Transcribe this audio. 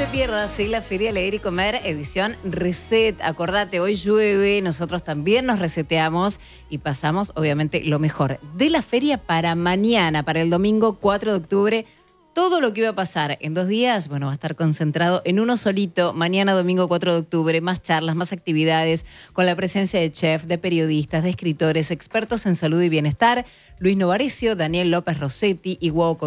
te pierdas la Feria Leer y Comer, edición Reset. Acordate, hoy llueve, nosotros también nos reseteamos y pasamos, obviamente, lo mejor de la feria para mañana, para el domingo 4 de octubre. Todo lo que iba a pasar en 2 días, bueno, va a estar concentrado en uno solito. Mañana, domingo 4 de octubre, más charlas, más actividades, con la presencia de chefs, de periodistas, de escritores, expertos en salud y bienestar, Luis Novarecio, Daniel López Rossetti y Wow